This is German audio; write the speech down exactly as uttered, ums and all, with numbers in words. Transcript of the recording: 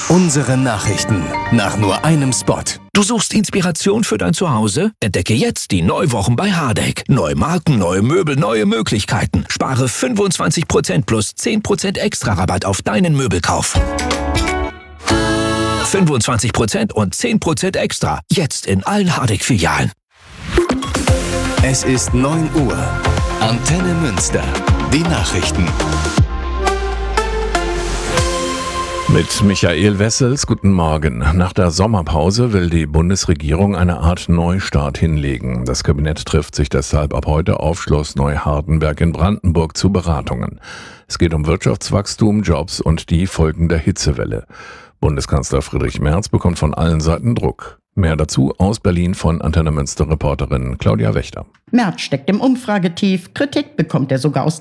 Unsere Nachrichten nach nur einem Spot. Du suchst Inspiration für dein Zuhause? Entdecke jetzt die Neuwochen bei Hardegg. Neue Marken, neue Möbel, neue Möglichkeiten. Spare fünfundzwanzig Prozent plus zehn Prozent extra Rabatt auf deinen Möbelkauf. fünfundzwanzig Prozent und zehn Prozent extra. Jetzt in allen Hardegg-Filialen. Es ist neun Uhr. Antenne Münster. Die Nachrichten. Mit Michael Wessels, guten Morgen. Nach der Sommerpause will die Bundesregierung eine Art Neustart hinlegen. Das Kabinett trifft sich deshalb ab heute auf Schloss Neuhardenberg in Brandenburg zu Beratungen. Es geht um Wirtschaftswachstum, Jobs und die Folgen der Hitzewelle. Bundeskanzler Friedrich Merz bekommt von allen Seiten Druck. Mehr dazu aus Berlin von Antenne Münster-Reporterin Claudia Wächter. Merz steckt im Umfragetief. Kritik bekommt er sogar aus